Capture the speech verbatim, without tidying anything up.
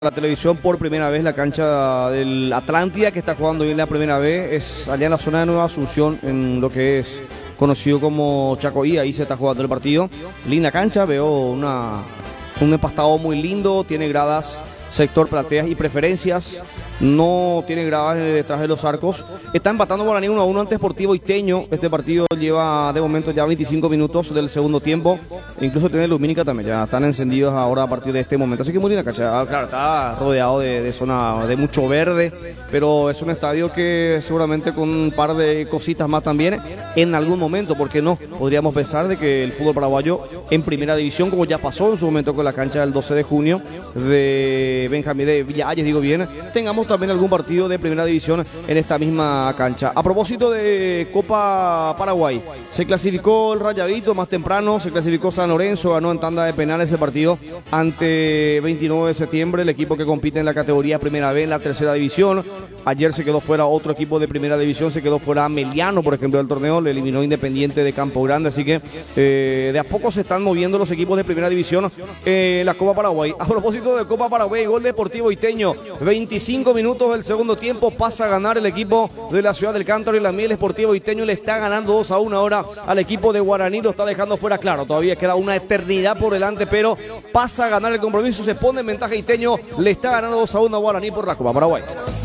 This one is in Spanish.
La televisión por primera vez la cancha del Atlántida, que está jugando bien la primera vez, es allá en la zona de Nueva Asunción, en lo que es conocido como Chacoí. Ahí se está jugando el partido. Linda cancha, veo una, un empastado muy lindo, tiene gradas, sector plateas y preferencias, no tiene gradas detrás de los arcos. Está empatando Guaraní uno a uno ante Sportivo Iteño. Este partido lleva de momento ya veinticinco minutos del segundo tiempo. Incluso tiene lumínica también, ya están encendidos ahora a partir de este momento. Así que muy linda cancha. Ah, claro, está rodeado de, de zona de mucho verde, pero es un estadio que seguramente con un par de cositas más también, en algún momento, ¿por qué no? Podríamos pensar de que el fútbol paraguayo en primera división, como ya pasó en su momento con la cancha del doce de junio de Benjamín de Villalles, digo bien, tengamos también algún partido de primera división en esta misma cancha. A propósito de Copa Paraguay, se clasificó el Rayadito más temprano, se clasificó San Lorenzo, ganó en tanda de penales el partido ante veintinueve de septiembre, el equipo que compite en la categoría primera B en la tercera división. Ayer se quedó fuera otro equipo de primera división, se quedó fuera Meliano, por ejemplo, del torneo, le eliminó Independiente de Campo Grande, así que eh, de a poco se están moviendo los equipos de primera división en eh, la Copa Paraguay. A propósito de Copa Paraguay, gol Deportivo Iteño, veinticinco minutos del segundo tiempo, pasa a ganar el equipo de la ciudad del Cántaro y la Miel. Sportivo Iteño le está ganando dos a uno ahora al equipo de Guaraní, lo está dejando fuera, claro, todavía queda una eternidad por delante, pero pasa a ganar el compromiso, se pone en ventaja Iteño, le está ganando dos a uno a Guaraní por la Copa Paraguay.